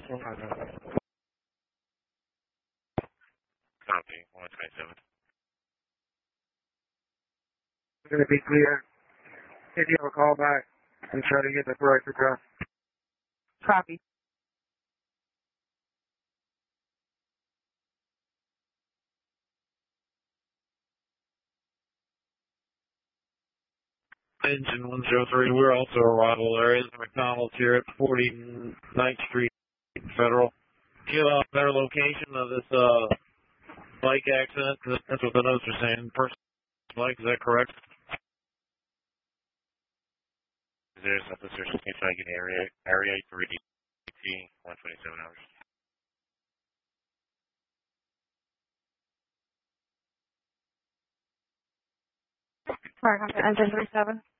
Copy, 127. Going to be clear. If you have a call back and try to get the correct address. Copy. Engine 103, we're also arrival areas. McDonald's here at 49th Street, Federal. Do you have a better location of this bike accident? 'Cause that's what the notes are saying. Person bike, is that correct? There's officer taking area 3DT, 127 hours. Engine 37.